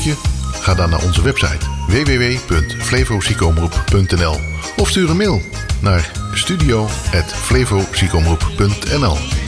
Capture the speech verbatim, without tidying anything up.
je? Ga dan naar onze website w w w punt flevoziekomroep punt n l of stuur een mail naar studio apenstaartje flevoziekomroep punt n l.